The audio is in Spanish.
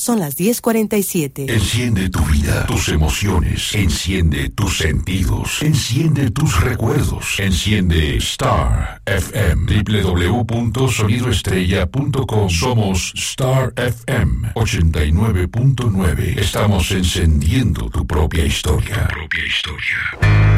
Son las 10:47. Enciende tu vida, tus emociones. Enciende tus sentidos. Enciende tus recuerdos. Enciende Star FM. www.sonidoestrella.com. Somos Star FM 89.9. Estamos encendiendo tu propia historia.